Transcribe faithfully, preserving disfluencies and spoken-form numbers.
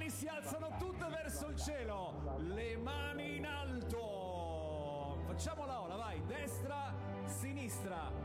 mani si alzano tutte verso il cielo, le mani in alto. Facciamo la ola, vai, destra, sinistra,